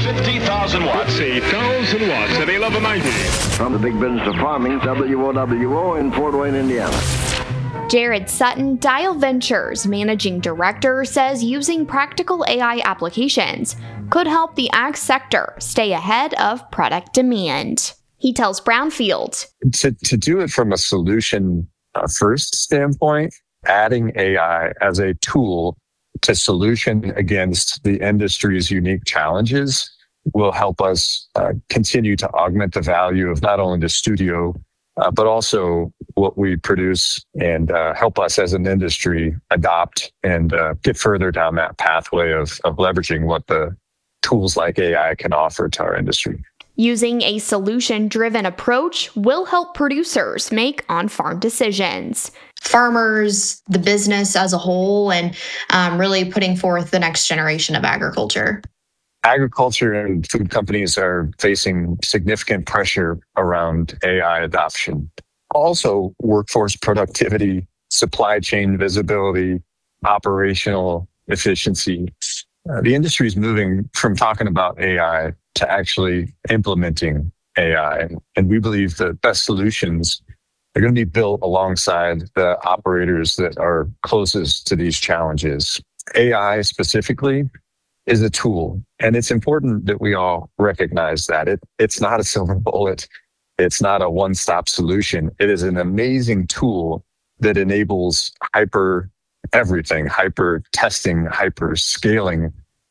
50,000 watts. 1,000 watts at 1190. From the big business of farming, WOWO in Fort Wayne, Indiana. Jared Sutton, Dial Ventures managing director, says using practical AI applications could help the ag sector stay ahead of product demand. He tells Brownfield. To do it from a solution first standpoint, adding AI as a tool to solution against the industry's unique challenges will help us continue to augment the value of not only the studio, but also what we produce and help us as an industry adopt and get further down that pathway of leveraging what the tools like AI can offer to our industry. Using a solution-driven approach will help producers make on-farm decisions. Farmers, the business as a whole, and really putting forth the next generation of agriculture. Agriculture and food companies are facing significant pressure around AI adoption. Also, workforce productivity, supply chain visibility, operational efficiency. The industry is moving from talking about AI to actually implementing AI. And we believe the best solutions are going to be built alongside the operators that are closest to these challenges. AI specifically is a tool, and it's important that we all recognize that. It's not a silver bullet. It's not a one-stop solution. It is an amazing tool that enables hyper everything, hyper testing, hyper scaling,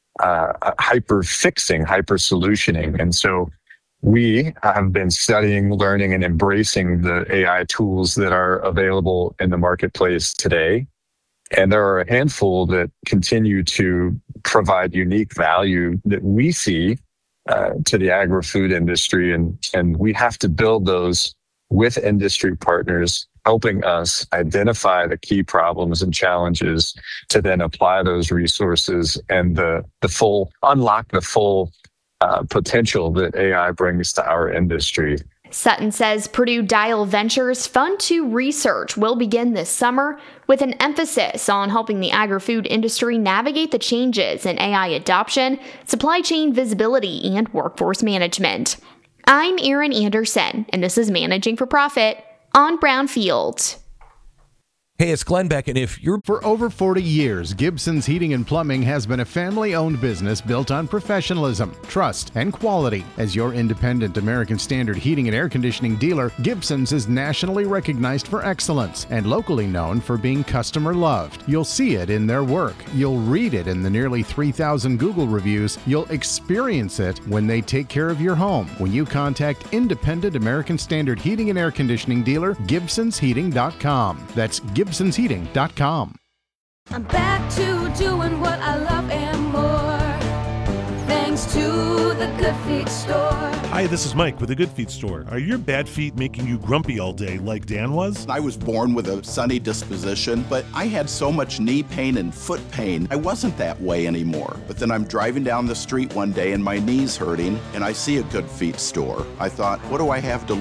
hyper fixing, hyper solutioning. And so we have been studying, learning, and embracing the AI tools that are available in the marketplace today. And there are a handful that continue to provide unique value that we see to the agri-food industry. And we have to build those with industry partners, helping us identify the key problems and challenges to then apply those resources and unlock the full potential that AI brings to our industry. Sutton says Purdue Dial Ventures Fund 2 research will begin this summer with an emphasis on helping the agri-food industry navigate the changes in AI adoption, supply chain visibility, and workforce management. I'm Erin Anderson, and this is Managing for Profit on Brownfield. Hey, it's Glenn Beck, and if you're... For over 40 years, Gibson's Heating and Plumbing has been a family-owned business built on professionalism, trust, and quality. As your independent American Standard heating and air conditioning dealer, Gibson's is nationally recognized for excellence and locally known for being customer-loved. You'll see it in their work. You'll read it in the nearly 3,000 Google reviews. You'll experience it when they take care of your home. When you contact independent American Standard heating and air conditioning dealer, GibsonsHeating.com. That's GibsonsHeating.com. I'm back to doing what I love and more, thanks to the Good Feet Store. Hi, this is Mike with the Good Feet Store. Are your bad feet making you grumpy all day like Dan was? I was born with a sunny disposition, but I had so much knee pain and foot pain, I wasn't that way anymore. But then I'm driving down the street one day and my knee's hurting, and I see a Good Feet Store. I thought, what do I have to